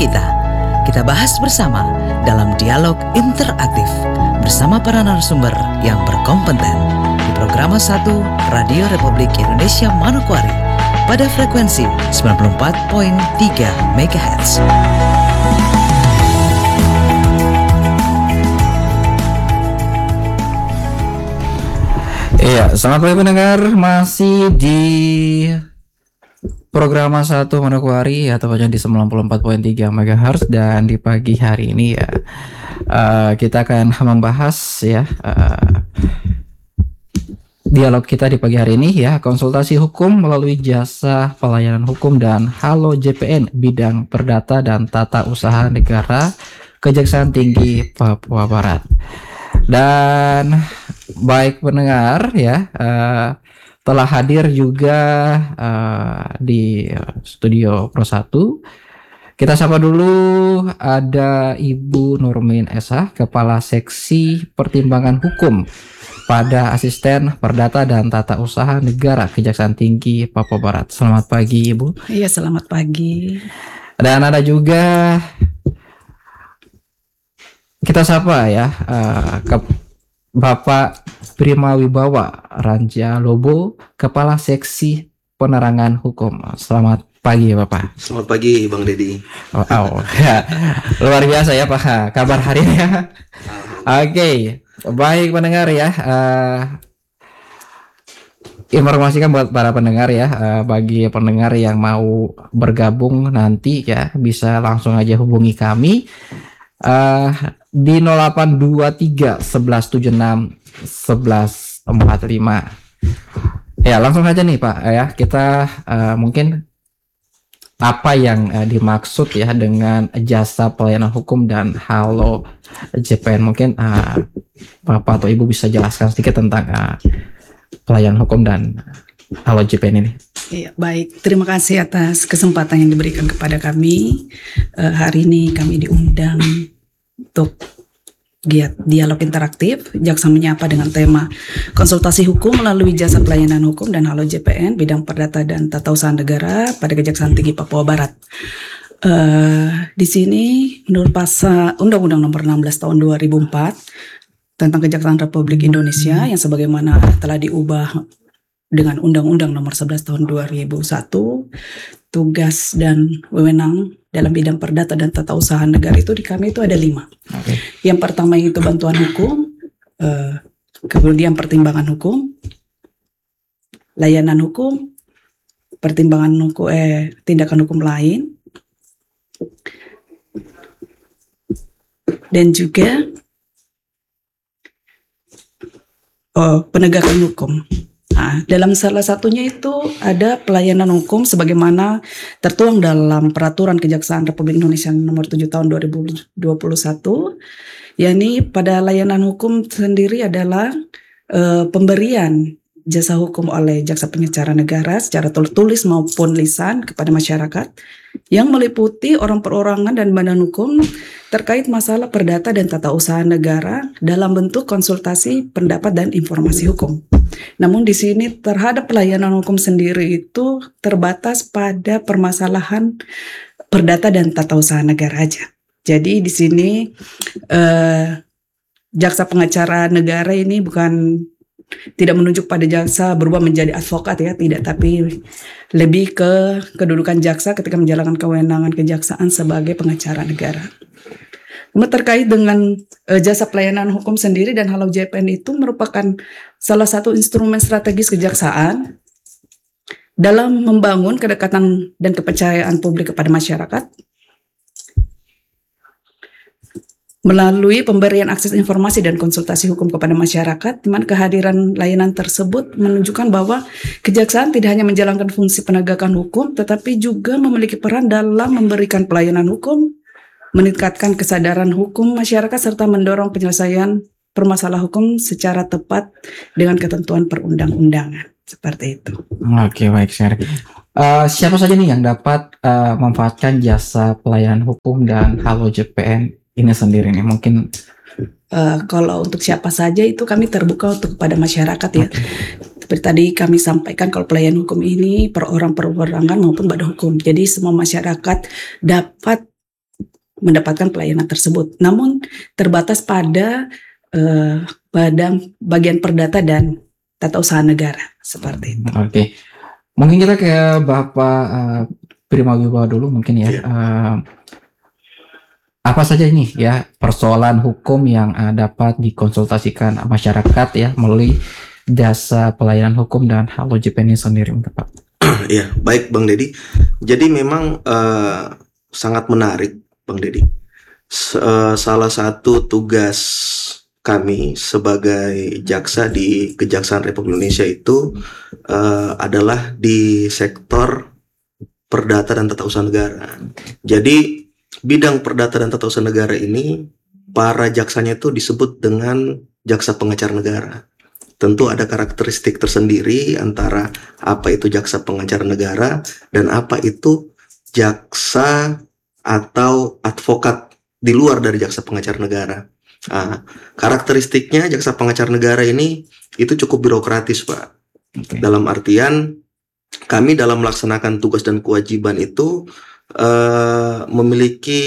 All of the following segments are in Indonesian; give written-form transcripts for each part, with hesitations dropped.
kita. Kita bahas bersama dalam dialog interaktif bersama para narasumber yang berkompeten di Programa 1 Radio Republik Indonesia Manokwari pada frekuensi 94.3 MHz. Iya, selamat pagi pendengar, masih di Programa 1 Manokwari atau di 94.3 MHz, dan di pagi hari ini ya kita akan membahas ya dialog kita di pagi hari ini ya, konsultasi hukum melalui jasa pelayanan hukum dan Halo JPN bidang perdata dan tata usaha negara Kejaksaan Tinggi Papua Barat. Dan baik pendengar ya, telah hadir juga di studio Pro 1. Kita sapa dulu, ada Ibu Nurmin Esa, Kepala Seksi Pertimbangan Hukum pada Asisten Perdata dan Tata Usaha Negara Kejaksaan Tinggi Papua Barat. Selamat pagi Ibu. Iya, selamat pagi. Dan ada juga kita sapa ya Bapak Prima Wibawa Ranja Lobo, Kepala Seksi Penerangan Hukum. Selamat pagi Bapak. Selamat pagi Bang Dedi. Ya, luar biasa ya Pak kabar hari ini ya. Oke, baik pendengar ya. Informasikan buat para pendengar ya, bagi pendengar yang mau bergabung nanti ya, bisa langsung aja hubungi kami di 0823 1176 1145. Ya, langsung aja nih Pak ya, kita mungkin apa yang dimaksud ya dengan jasa pelayanan hukum dan Halo JPN. Mungkin Bapak atau Ibu bisa jelaskan sedikit tentang pelayanan hukum dan Halo JPN ini. Iya, baik. Terima kasih atas kesempatan yang diberikan kepada kami. Hari ini kami diundang untuk giat dialog interaktif Jaksa Menyapa dengan tema konsultasi hukum melalui jasa pelayanan hukum dan Halo JPN bidang perdata dan tata usaha negara pada Kejaksaan Tinggi Papua Barat. Di sini menurut pasal Undang-Undang Nomor 16 Tahun 2004 tentang Kejaksaan Republik Indonesia yang sebagaimana telah diubah dengan Undang-Undang Nomor 11 Tahun 2001, tugas dan wewenang dalam bidang perdata dan tata usaha negara itu di kami itu ada 5. Okay. Yang pertama itu bantuan hukum, kemudian pertimbangan hukum, layanan hukum, pertimbangan hukum, tindakan hukum lain, dan juga penegakan hukum. Nah, dalam salah satunya itu ada pelayanan hukum sebagaimana tertuang dalam Peraturan Kejaksaan Republik Indonesia Nomor 7 Tahun 2021, yakni pada layanan hukum sendiri adalah pemberian jasa hukum oleh jaksa penyecara negara secara tertulis maupun lisan kepada masyarakat yang meliputi orang perorangan dan badan hukum terkait masalah perdata dan tata usaha negara dalam bentuk konsultasi, pendapat dan informasi hukum. Namun di sini terhadap pelayanan hukum sendiri itu terbatas pada permasalahan perdata dan tata usaha negara aja. Jadi di sini jaksa pengacara negara ini bukan tidak menunjuk pada jaksa berubah menjadi advokat ya, tidak, tapi lebih ke kedudukan jaksa ketika menjalankan kewenangan kejaksaan sebagai pengacara negara. Terkait dengan jasa pelayanan hukum sendiri dan Halo JPN itu merupakan salah satu instrumen strategis kejaksaan dalam membangun kedekatan dan kepercayaan publik kepada masyarakat melalui pemberian akses informasi dan konsultasi hukum kepada masyarakat, di mana kehadiran layanan tersebut menunjukkan bahwa kejaksaan tidak hanya menjalankan fungsi penegakan hukum, tetapi juga memiliki peran dalam memberikan pelayanan hukum, meningkatkan kesadaran hukum masyarakat, serta mendorong penyelesaian permasalahan hukum secara tepat dengan ketentuan perundang-undangan. Seperti itu. Oke, baik sekali. Siapa saja nih yang dapat memanfaatkan jasa pelayanan hukum dan Halo JPN ini sendiri nih? Mungkin kalau untuk siapa saja itu kami terbuka untuk kepada masyarakat ya. Seperti tadi kami sampaikan, kalau pelayanan hukum ini per orang perorangan maupun badan hukum. Jadi semua masyarakat dapat mendapatkan pelayanan tersebut. Namun terbatas pada bagian perdata dan tata usaha negara seperti itu. Oke. Mungkin kita ke Bapak Primawibawa dulu mungkin ya. Iya. Apa saja ini ya persoalan hukum yang dapat dikonsultasikan masyarakat ya melalui jasa pelayanan hukum dan Halo JPN ini sendiri, Pak? Iya, baik Bang Dedi. Jadi memang sangat menarik Bang Dedi. Salah satu tugas kami sebagai jaksa di Kejaksaan Republik Indonesia itu adalah di sektor perdata dan tata usaha negara. Jadi bidang perdata dan tata usaha negara ini para jaksanya itu disebut dengan jaksa pengacara negara. Tentu ada karakteristik tersendiri antara apa itu jaksa pengacara negara dan apa itu jaksa atau advokat di luar dari jaksa pengacara negara. Karakteristiknya jaksa pengacara negara ini itu cukup birokratis, Pak. Okay. Dalam artian kami dalam melaksanakan tugas dan kewajiban itu memiliki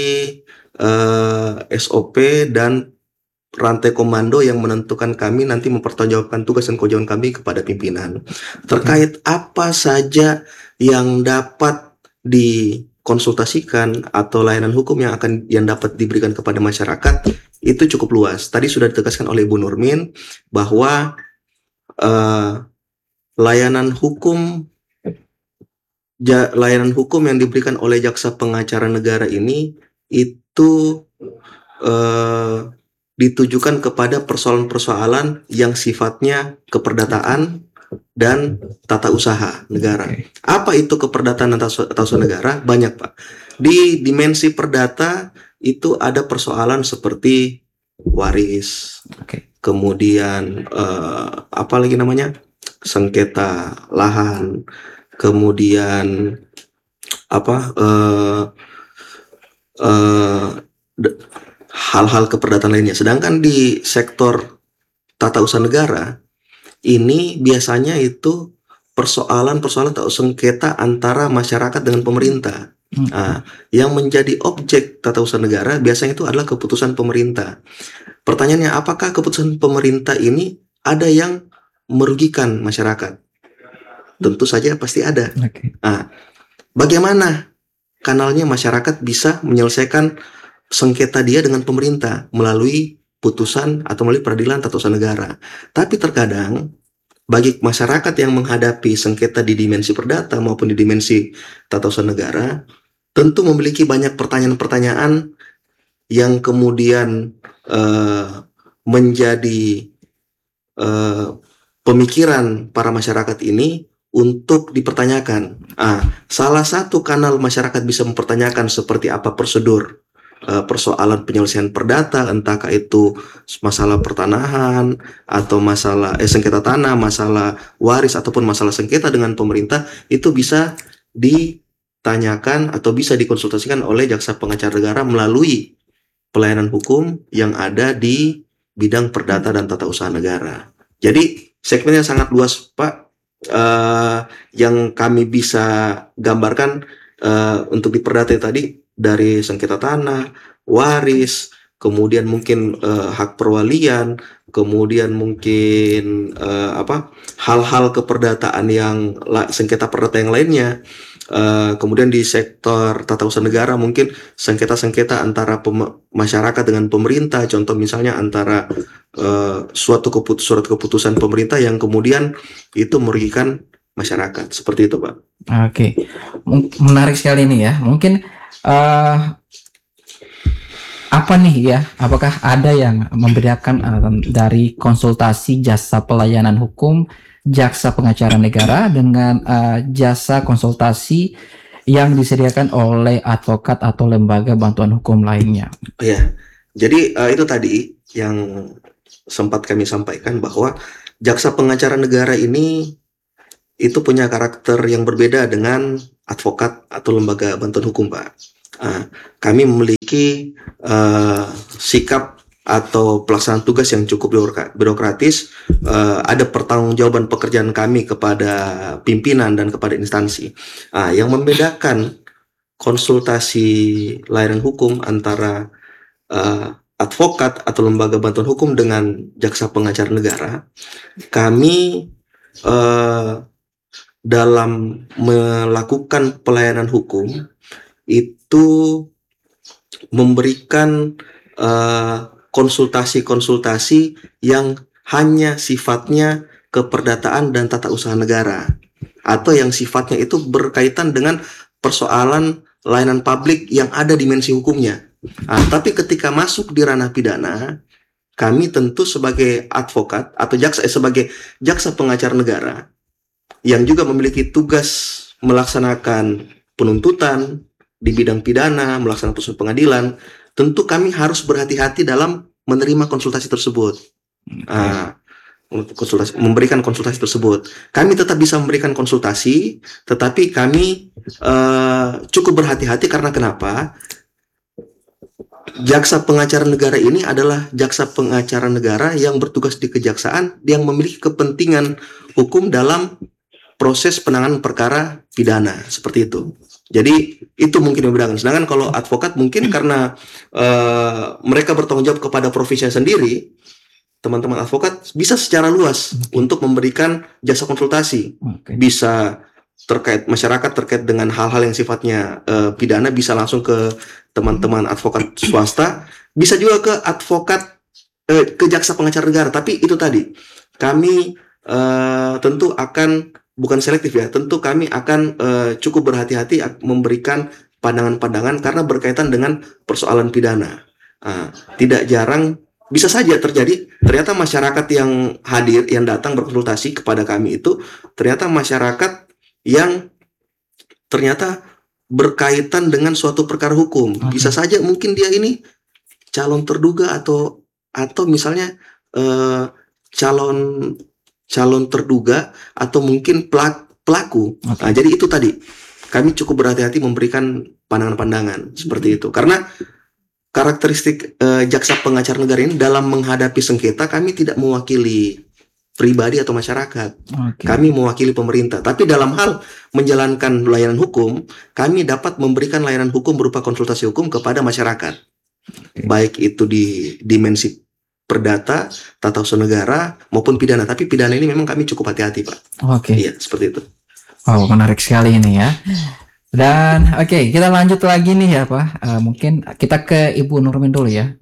SOP dan rantai komando yang menentukan kami nanti mempertanggungjawabkan tugas dan kewajiban kami kepada pimpinan terkait apa saja yang dapat dikonsultasikan atau layanan hukum yang dapat diberikan kepada masyarakat itu cukup luas. Tadi sudah ditegaskan oleh Ibu Nurmin bahwa layanan hukum yang diberikan oleh jaksa pengacara negara ini itu ditujukan kepada persoalan-persoalan yang sifatnya keperdataan dan tata usaha negara. Apa itu keperdataan dan tata usaha negara? Banyak, Pak. Di dimensi perdata itu ada persoalan seperti waris, kemudian apa lagi namanya, sengketa lahan, kemudian apa hal-hal keperdataan lainnya. Sedangkan di sektor tata usaha negara ini biasanya itu persoalan atau sengketa antara masyarakat dengan pemerintah. Yang menjadi objek tata usaha negara biasanya itu adalah keputusan pemerintah. Pertanyaannya, apakah keputusan pemerintah ini ada yang merugikan masyarakat? Tentu saja pasti ada. Bagaimana kanalnya masyarakat bisa menyelesaikan sengketa dia dengan pemerintah melalui putusan atau melalui peradilan tata usaha negara? Tapi terkadang bagi masyarakat yang menghadapi sengketa di dimensi perdata maupun di dimensi tata usaha negara, tentu memiliki banyak pertanyaan-pertanyaan yang kemudian menjadi pemikiran para masyarakat ini untuk dipertanyakan. Salah satu kanal masyarakat bisa mempertanyakan seperti apa prosedur persoalan penyelesaian perdata, entahkah itu masalah pertanahan atau masalah sengketa tanah, masalah waris ataupun masalah sengketa dengan pemerintah, itu bisa ditanyakan atau bisa dikonsultasikan oleh jaksa pengacara negara melalui pelayanan hukum yang ada di bidang perdata dan tata usaha negara. Jadi segmennya sangat luas, Pak. Yang kami bisa gambarkan untuk di perdata tadi dari sengketa tanah, waris, kemudian mungkin hak perwalian, kemudian mungkin hal-hal keperdataan yang sengketa perdata yang lainnya. Kemudian di sektor tata usaha negara mungkin sengketa-sengketa antara masyarakat dengan pemerintah, contoh misalnya antara surat keputusan pemerintah yang kemudian itu merugikan masyarakat, seperti itu, Pak. Oke, menarik sekali ini ya. Mungkin apa nih ya? Apakah ada yang membedakan dari konsultasi jasa pelayanan hukum jaksa pengacara negara dengan jasa konsultasi yang disediakan oleh advokat atau lembaga bantuan hukum lainnya? Iya, jadi itu tadi yang sempat kami sampaikan bahwa jaksa pengacara negara ini itu punya karakter yang berbeda dengan advokat atau lembaga bantuan hukum, Pak. Kami memiliki sikap atau pelaksanaan tugas yang cukup birokratis. Ada pertanggungjawaban pekerjaan kami kepada pimpinan dan kepada instansi. Yang membedakan konsultasi layanan hukum antara advokat atau lembaga bantuan hukum dengan jaksa pengacara negara, kami dalam melakukan pelayanan hukum itu memberikan konsultasi-konsultasi yang hanya sifatnya keperdataan dan tata usaha negara, atau yang sifatnya itu berkaitan dengan persoalan layanan publik yang ada dimensi hukumnya. Tapi ketika masuk di ranah pidana, kami tentu sebagai advokat atau sebagai jaksa pengacara negara yang juga memiliki tugas melaksanakan penuntutan di bidang pidana, melaksanakan proses pengadilan, tentu kami harus berhati-hati dalam menerima konsultasi tersebut. Memberikan konsultasi tersebut. Kami tetap bisa memberikan konsultasi, tetapi kami cukup berhati-hati karena kenapa? Jaksa pengacara negara ini adalah jaksa pengacara negara yang bertugas di kejaksaan yang memiliki kepentingan hukum dalam proses penanganan perkara pidana, seperti itu. Jadi itu mungkin membedakan. Sedangkan kalau advokat mungkin karena mereka bertanggung jawab kepada profesinya sendiri, teman-teman advokat bisa secara luas untuk memberikan jasa konsultasi. Bisa terkait masyarakat, terkait dengan hal-hal yang sifatnya pidana, bisa langsung ke teman-teman advokat swasta, bisa juga ke advokat ke jaksa pengacara negara. Tapi itu tadi, kami tentu akan bukan selektif ya, tentu kami akan cukup berhati-hati memberikan pandangan-pandangan karena berkaitan dengan persoalan pidana. Tidak jarang bisa saja terjadi, ternyata masyarakat yang hadir, yang datang berkonsultasi kepada kami itu, ternyata masyarakat yang ternyata berkaitan dengan suatu perkara hukum. Bisa saja mungkin dia ini calon terduga atau misalnya calon terduga atau mungkin pelaku. Jadi itu tadi, kami cukup berhati-hati memberikan pandangan-pandangan seperti itu. Karena karakteristik jaksa pengacara negara ini dalam menghadapi sengketa, kami tidak mewakili pribadi atau masyarakat. Kami mewakili pemerintah. Tapi dalam hal menjalankan layanan hukum, kami dapat memberikan layanan hukum berupa konsultasi hukum kepada masyarakat. Baik itu di dimensi perdata, tata usaha negara, maupun pidana. Tapi pidana ini memang kami cukup hati-hati, Pak. Iya, seperti itu. Wow, menarik sekali ini ya. Dan kita lanjut lagi nih ya Pak. Mungkin kita ke Ibu Nurmin dulu ya.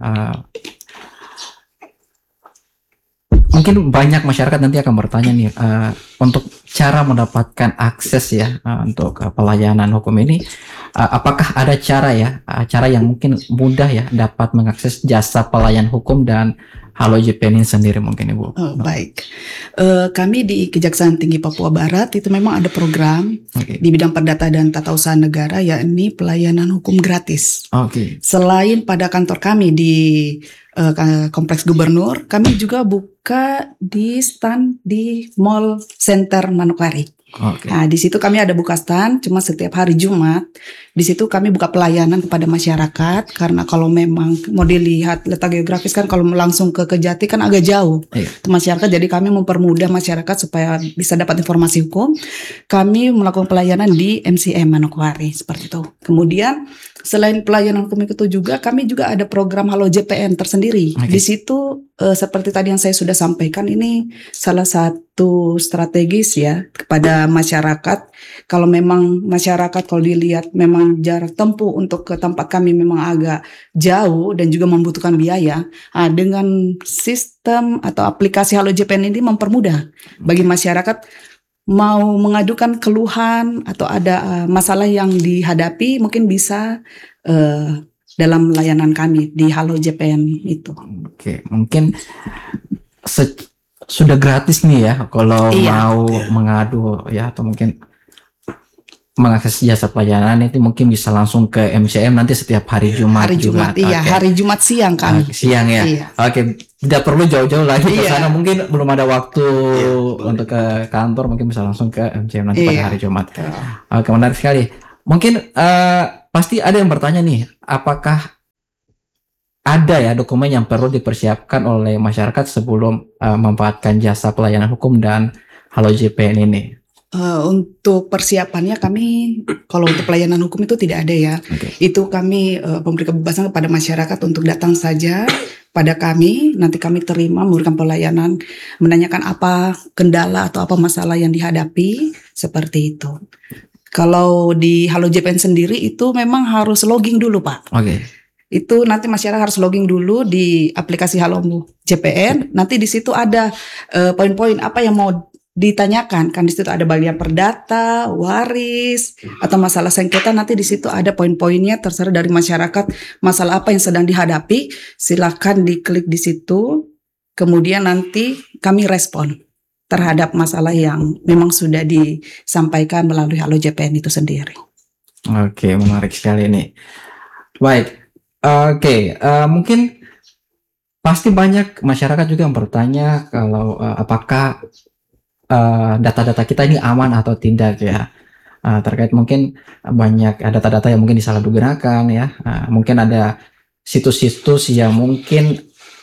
Mungkin banyak masyarakat nanti akan bertanya nih untuk cara mendapatkan akses ya untuk pelayanan hukum ini. Apakah ada cara yang mungkin mudah ya dapat mengakses jasa pelayan hukum dan Halo JPN ini sendiri mungkin Ibu? Baik, kami di Kejaksaan Tinggi Papua Barat itu memang ada program di bidang perdata dan tata usaha negara, yakni pelayanan hukum gratis. Selain pada kantor kami di Kompleks Gubernur, kami juga buka di stand di Mall Center Manokwari. Nah, di situ kami ada buka stand, cuma setiap hari Jumat. Di situ kami buka pelayanan kepada masyarakat, karena kalau memang mau dilihat letak geografis kan kalau langsung ke Kejati kan agak jauh masyarakat. Jadi kami mempermudah masyarakat supaya bisa dapat informasi hukum. Kami melakukan pelayanan di MCM Manokwari seperti itu. Kemudian selain pelayanan hukum itu juga kami juga ada program Halo JPN tersendiri. Di situ seperti tadi yang saya sudah sampaikan, ini salah satu strategis ya kepada masyarakat. Kalau memang masyarakat kalau dilihat memang jarak tempuh untuk ke tempat kami memang agak jauh dan juga membutuhkan biaya, dengan sistem atau aplikasi Halo JPN ini mempermudah bagi masyarakat mau mengadukan keluhan atau ada masalah yang dihadapi, mungkin bisa dalam layanan kami di Halo JPN itu. Mungkin sudah gratis nih ya kalau mau mengadu ya, atau mungkin mengakses jasa pelayanan itu mungkin bisa langsung ke MCM nanti setiap hari Jumat. Hari Jumat hari Jumat siang kami. Siang ya. Tidak perlu jauh-jauh lagi ke sana, mungkin belum ada waktu untuk ke kantor, mungkin bisa langsung ke MCM nanti pada hari Jumat. Menarik sekali. Mungkin pasti ada yang bertanya nih, apakah ada ya dokumen yang perlu dipersiapkan oleh masyarakat sebelum memanfaatkan jasa pelayanan hukum dan Halo JPN ini? Untuk persiapannya kami, kalau untuk pelayanan hukum itu tidak ada ya. Itu kami memberi kebebasan kepada masyarakat untuk datang saja pada kami. Nanti kami terima memberikan pelayanan, menanyakan apa kendala atau apa masalah yang dihadapi, seperti itu. Kalau di Halo JPN sendiri itu memang harus logging dulu, Pak. Itu nanti masyarakat harus logging dulu di aplikasi Halo JPN. Nanti di situ ada poin-poin apa yang mau ditanyakan. Kan di situ ada bagian perdata, waris, atau masalah sengketa. Nanti di situ ada poin-poinnya, terserah dari masyarakat masalah apa yang sedang dihadapi. Silakan diklik di situ. Kemudian nanti kami respon terhadap masalah yang memang sudah disampaikan melalui Halo JPN itu sendiri. Oke, menarik sekali ini. Baik, mungkin pasti banyak masyarakat juga yang bertanya kalau apakah data-data kita ini aman atau tidak ya. Terkait mungkin banyak data-data yang mungkin disalahgunakan ya. Mungkin ada situs-situs yang mungkin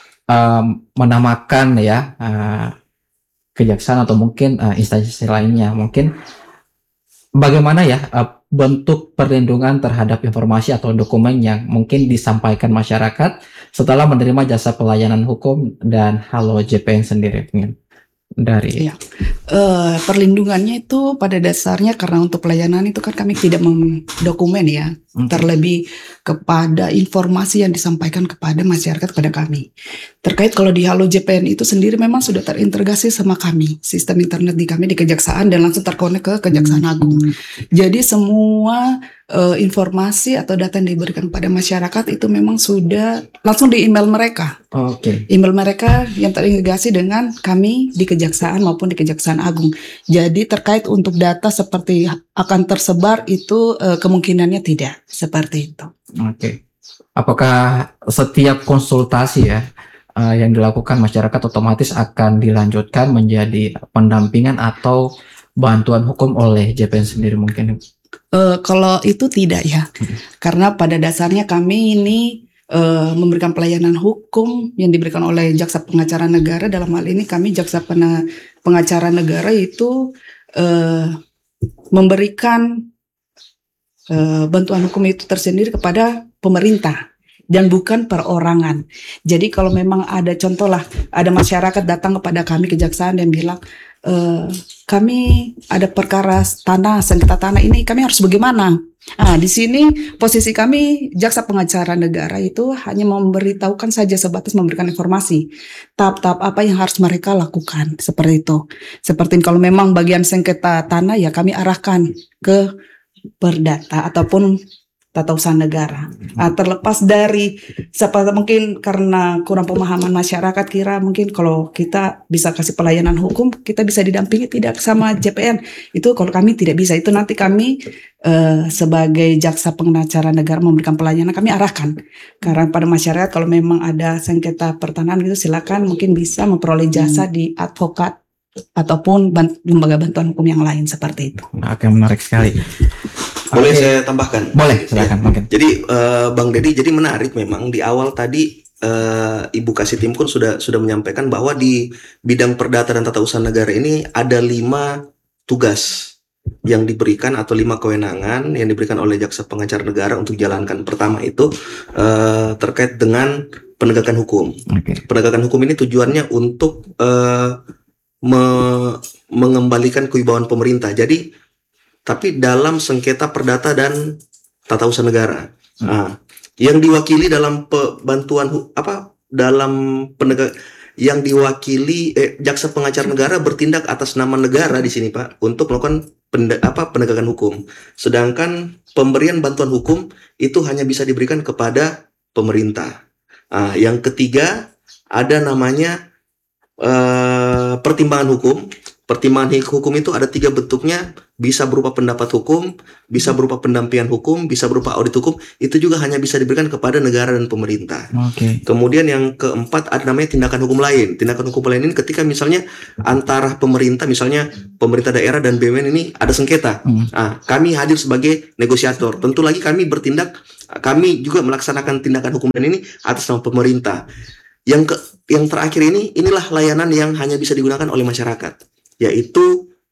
menamakan ya kejaksaan atau mungkin instansi lainnya. Mungkin bagaimana ya bentuk perlindungan terhadap informasi atau dokumen yang mungkin disampaikan masyarakat setelah menerima jasa pelayanan hukum dan Halo JPN sendiri dari perlindungannya itu pada dasarnya karena untuk pelayanan itu kan kami tidak mendokumen ya, terlebih kepada informasi yang disampaikan kepada masyarakat, kepada kami. Terkait kalau di Halo JPN itu sendiri memang sudah terintegrasi sama kami, sistem internet di kami di Kejaksaan dan langsung terkonek ke Kejaksaan Agung. Jadi semua informasi atau data yang diberikan kepada masyarakat itu memang sudah langsung di email mereka. Email mereka yang terintegrasi dengan kami di Kejaksaan maupun di Kejaksaan Agung. Jadi terkait untuk data seperti akan tersebar itu kemungkinannya tidak seperti itu. Apakah setiap konsultasi ya yang dilakukan masyarakat otomatis akan dilanjutkan menjadi pendampingan atau bantuan hukum oleh JPN sendiri mungkin? Kalau itu tidak ya, karena pada dasarnya kami ini memberikan pelayanan hukum yang diberikan oleh Jaksa Pengacara Negara. Dalam hal ini kami Jaksa Pengacara Negara itu memberikan bantuan hukum itu tersendiri kepada pemerintah dan bukan perorangan. Jadi kalau memang ada contoh lah, ada masyarakat datang kepada kami Kejaksaan dan bilang, kami ada perkara tanah, sengketa tanah ini, kami harus bagaimana? Di sini posisi kami Jaksa Pengacara Negara itu hanya memberitahukan saja, sebatas memberikan informasi tahap-tahap apa yang harus mereka lakukan, seperti itu. Seperti kalau memang bagian sengketa tanah ya kami arahkan ke perdata ataupun tata usaha negara. Terlepas dari mungkin karena kurang pemahaman masyarakat kira mungkin kalau kita bisa kasih pelayanan hukum kita bisa didampingi tidak sama JPN. Itu kalau kami tidak bisa, itu nanti kami sebagai Jaksa Pengacara Negara memberikan pelayanan, kami arahkan karena pada masyarakat kalau memang ada sengketa pertanahan gitu silakan mungkin bisa memperoleh jasa di advokat ataupun lembaga bantuan hukum yang lain seperti itu. Oke, menarik sekali. Boleh saya tambahkan? Boleh, silakan mungkin. Jadi Bang Dedi, jadi menarik memang di awal tadi Ibu Kasih Timkun sudah menyampaikan bahwa di bidang perdata dan tata usaha negara ini ada 5 tugas yang diberikan atau 5 kewenangan yang diberikan oleh Jaksa Pengacara Negara untuk jalankan. Pertama itu terkait dengan penegakan hukum. Penegakan hukum ini tujuannya untuk mengembalikan kewibawaan pemerintah. Jadi tapi dalam sengketa perdata dan tata usaha negara, yang diwakili dalam bantuan dalam penegak yang diwakili Jaksa Pengacara Negara bertindak atas nama negara di sini Pak untuk melakukan penegakan hukum. Sedangkan pemberian bantuan hukum itu hanya bisa diberikan kepada pemerintah. Yang ketiga ada namanya pertimbangan hukum. Pertimbangan hukum itu ada 3 bentuknya, bisa berupa pendapat hukum, bisa berupa pendampingan hukum, bisa berupa audit hukum. Itu juga hanya bisa diberikan kepada negara dan pemerintah. Kemudian yang keempat ada namanya tindakan hukum lain. Tindakan hukum lain ini ketika misalnya antara pemerintah, misalnya pemerintah daerah dan BUMN ini ada sengketa. Kami hadir sebagai negosiator. Tentu lagi kami bertindak, kami juga melaksanakan tindakan hukum lain ini atas nama pemerintah. Yang terakhir inilah layanan yang hanya bisa digunakan oleh masyarakat, yaitu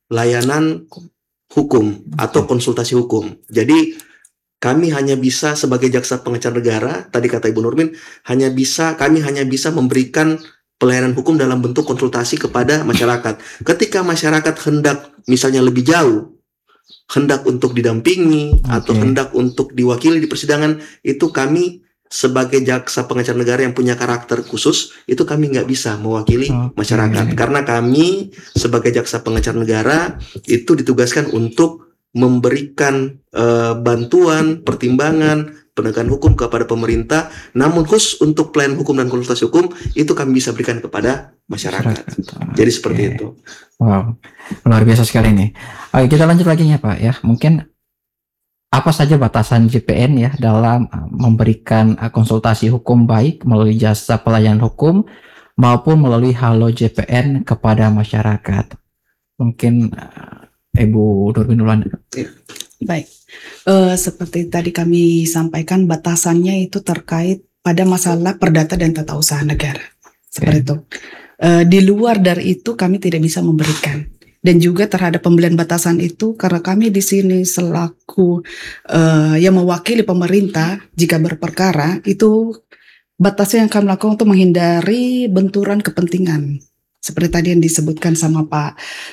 layanan hukum atau konsultasi hukum. Jadi kami hanya bisa sebagai jaksa pengacara negara, tadi kata Ibu Nurmin, kami hanya bisa memberikan pelayanan hukum dalam bentuk konsultasi kepada masyarakat. Ketika masyarakat hendak misalnya lebih jauh, hendak untuk didampingi atau hendak untuk diwakili di persidangan, itu kami sebagai jaksa pengacara negara yang punya karakter khusus, itu kami nggak bisa mewakili masyarakat. Karena kami sebagai jaksa pengacara negara itu ditugaskan untuk memberikan bantuan, pertimbangan, penegakan hukum kepada pemerintah. Namun khusus untuk pelayanan hukum dan konsultasi hukum itu kami bisa berikan kepada masyarakat. Jadi seperti itu. Wow, luar biasa sekali nih. Oke, kita lanjut lagi ya Pak ya. Mungkin apa saja batasan JPN ya dalam memberikan konsultasi hukum baik melalui jasa pelayanan hukum maupun melalui Halo JPN kepada masyarakat. Mungkin Ibu Nurmin duluan. Baik, seperti tadi kami sampaikan, batasannya itu terkait pada masalah perdata dan tata usaha negara. Seperti itu. Di luar dari itu kami tidak bisa memberikan. Dan juga terhadap pembelian batasan itu, karena kami di sini selaku yang mewakili pemerintah jika berperkara, itu batasnya yang kami lakukan untuk menghindari benturan kepentingan. Seperti tadi yang disebutkan sama Pak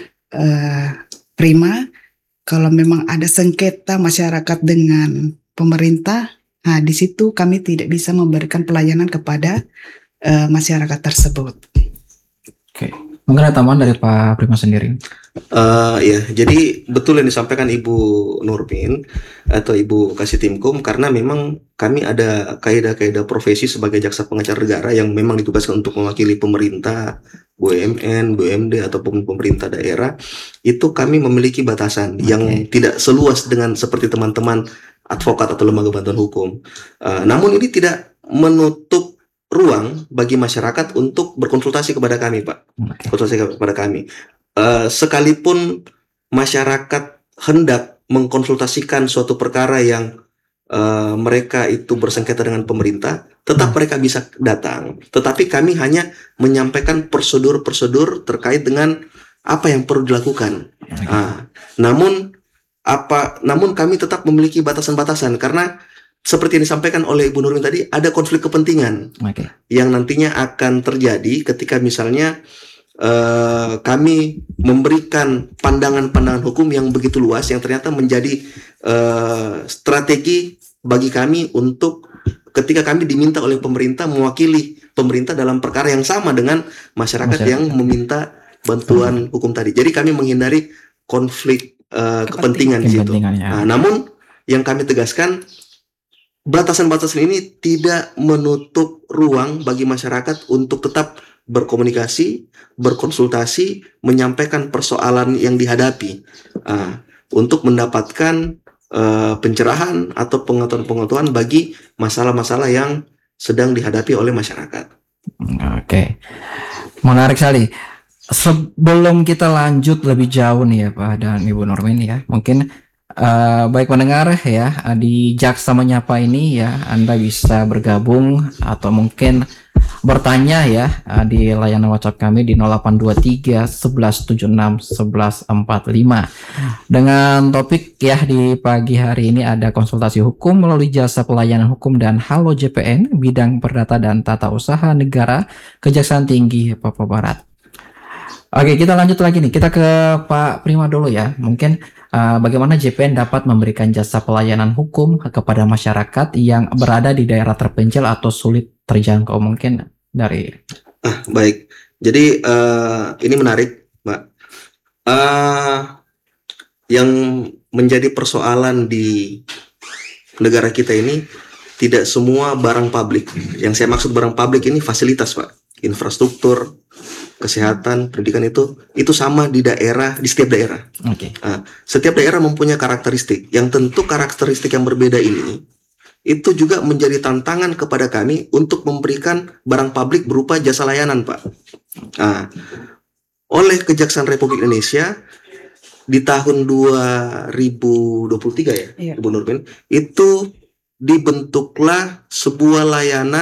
Prima, kalau memang ada sengketa masyarakat dengan pemerintah, nah di situ kami tidak bisa memberikan pelayanan kepada masyarakat tersebut. Oke, mungkin ada tambahan dari Pak Prima sendiri. Ya, jadi betul yang disampaikan Ibu Nurmin atau Ibu Kasih Timkum, karena memang kami ada kaidah-kaidah profesi sebagai jaksa pengacara negara yang memang ditugaskan untuk mewakili pemerintah, BUMN, BUMD ataupun pemerintah daerah. Itu kami memiliki batasan yang tidak seluas dengan seperti teman-teman advokat atau lembaga bantuan hukum. Namun ini tidak menutup ruang bagi masyarakat untuk berkonsultasi kepada kami, Pak. Konsultasi kepada kami. Sekalipun masyarakat hendak mengkonsultasikan suatu perkara yang mereka itu bersengketa dengan pemerintah, tetap mereka bisa datang. Tetapi kami hanya menyampaikan prosedur-prosedur terkait dengan apa yang perlu dilakukan. Namun kami tetap memiliki batasan-batasan, karena seperti yang disampaikan oleh Ibu Nurmin tadi, ada konflik kepentingan yang nantinya akan terjadi ketika misalnya kami memberikan pandangan-pandangan hukum yang begitu luas yang ternyata menjadi strategi bagi kami untuk ketika kami diminta oleh pemerintah mewakili pemerintah dalam perkara yang sama dengan masyarakat yang meminta bantuan hukum tadi. Jadi kami menghindari konflik kepentingan di situ. Namun yang kami tegaskan, batasan-batasan ini tidak menutup ruang bagi masyarakat untuk tetap berkomunikasi, berkonsultasi, menyampaikan persoalan yang dihadapi untuk mendapatkan pencerahan atau pengetahuan-pengetahuan bagi masalah-masalah yang sedang dihadapi oleh masyarakat. Oke, menarik sekali. Sebelum kita lanjut lebih jauh nih ya Pak dan Ibu Nurmin ya, mungkin baik pendengar ya, di Jaksa Menyapa ini ya, Anda bisa bergabung atau mungkin bertanya ya di layanan WhatsApp kami di 0823 1176 1145 dengan topik ya di pagi hari ini ada konsultasi hukum melalui jasa pelayanan hukum dan Halo JPN bidang perdata dan tata usaha negara Kejaksaan Tinggi Papua Barat. Oke, kita lanjut lagi nih, kita ke Pak Prima dulu ya. Mungkin bagaimana JPN dapat memberikan jasa pelayanan hukum kepada masyarakat yang berada di daerah terpencil atau sulit terjangkau, mungkin dari baik. Jadi ini menarik, Mbak. Yang menjadi persoalan di negara kita ini tidak semua barang publik. Yang saya maksud barang publik ini fasilitas, Pak. Infrastruktur, kesehatan, pendidikan itu sama di setiap daerah. Setiap daerah mempunyai karakteristik. Yang tentu karakteristik yang berbeda ini itu juga menjadi tantangan kepada kami untuk memberikan barang publik berupa jasa layanan, Pak. Oleh Kejaksaan Republik Indonesia di tahun 2023 ya, Ibu Nurmin, itu dibentuklah sebuah layanan